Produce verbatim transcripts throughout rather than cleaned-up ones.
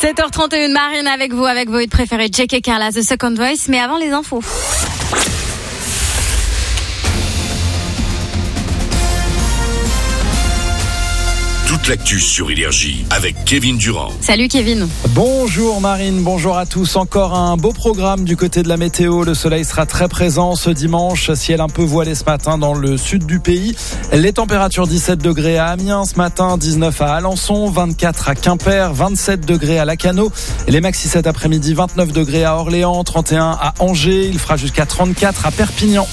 sept heures trente et une, Marine avec vous, avec vos hits préférés, J K Carla, The Second Voice, mais avant les infos. Toute l'actu sur Énergie avec Kevin Durand. Salut Kevin. Bonjour Marine, bonjour à tous. Encore un beau programme du côté de la météo. Le soleil sera très présent ce dimanche. Ciel un peu voilé ce matin dans le sud du pays. Les températures dix-sept degrés à Amiens ce matin, dix-neuf à Alençon, vingt-quatre à Quimper, vingt-sept degrés à Lacanau. Les maxi cet après-midi, vingt-neuf degrés à Orléans, trente et un à Angers. Il fera jusqu'à trente-quatre à Perpignan.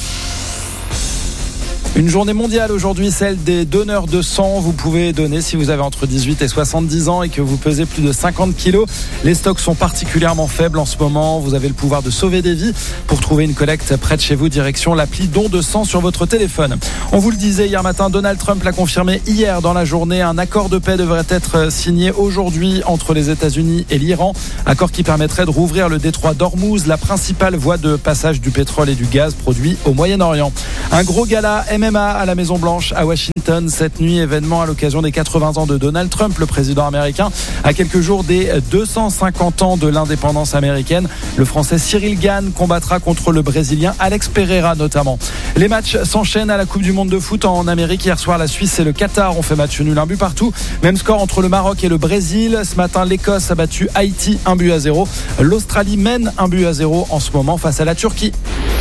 Une journée mondiale aujourd'hui, celle des donneurs de sang. Vous pouvez donner si vous avez entre dix-huit et soixante-dix ans et que vous pesez plus de cinquante kilos. Les stocks sont particulièrement faibles en ce moment. Vous avez le pouvoir de sauver des vies. Pour trouver une collecte près de chez vous, direction l'appli don de sang sur votre téléphone. On vous le disait hier matin, Donald Trump l'a confirmé hier dans la journée. Un accord de paix devrait être signé aujourd'hui entre les États-Unis et l'Iran. Accord qui permettrait de rouvrir le détroit d'Ormuz, la principale voie de passage du pétrole et du gaz produit au Moyen-Orient. Un gros gala M M A à la Maison-Blanche à Washington cette nuit, événement à l'occasion des quatre-vingts ans de Donald Trump, le président américain, à quelques jours des deux cent cinquante ans de l'indépendance américaine. Le Français Cyril Gane combattra contre le Brésilien Alex Pereira notamment. Les matchs s'enchaînent à la Coupe du Monde de foot en Amérique. Hier soir, la Suisse et le Qatar ont fait match nul, un but partout. Même score entre le Maroc et le Brésil. Ce matin, l'Écosse a battu Haïti un but à zéro. L'Australie mène un but à zéro en ce moment face à la Turquie.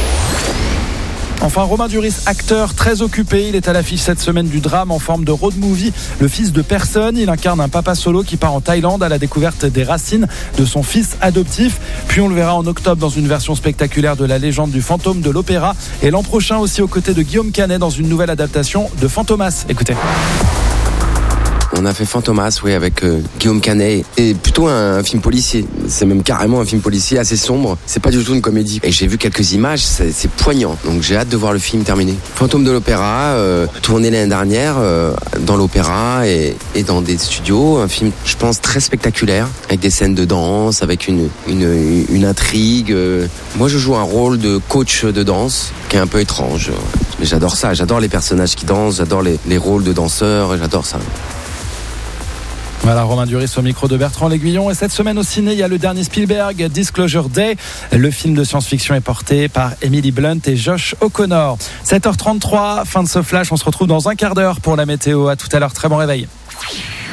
Enfin, Romain Duris, acteur très occupé. Il est à l'affiche cette semaine du drame en forme de road movie, Le fils de personne. Il incarne un papa solo qui part en Thaïlande à la découverte des racines de son fils adoptif. Puis on le verra en octobre dans une version spectaculaire de La légende du fantôme de l'opéra. Et l'an prochain aussi aux côtés de Guillaume Canet dans une nouvelle adaptation de Fantomas. Écoutez. On a fait Fantomas, oui, avec euh, Guillaume Canet. Et plutôt un, un film policier. C'est même carrément un film policier assez sombre. C'est pas du tout une comédie. Et j'ai vu quelques images, c'est, c'est poignant. Donc j'ai hâte de voir le film terminé. Fantôme de l'opéra, euh, tourné l'année dernière euh, dans l'opéra et, et dans des studios. Un film, je pense, très spectaculaire, avec des scènes de danse, avec une, une, une intrigue. Euh. Moi, je joue un rôle de coach de danse qui est un peu étrange. Mais j'adore ça. J'adore les personnages qui dansent. J'adore les, les rôles de danseurs. J'adore ça. Voilà, Romain Duris au micro de Bertrand L'Aiguillon. Et cette semaine au ciné, il y a le dernier Spielberg, Disclosure Day. Le film de science-fiction est porté par Emily Blunt et Josh O'Connor. sept heures trente-trois, fin de ce flash. On se retrouve dans un quart d'heure pour la météo. À tout à l'heure, très bon réveil.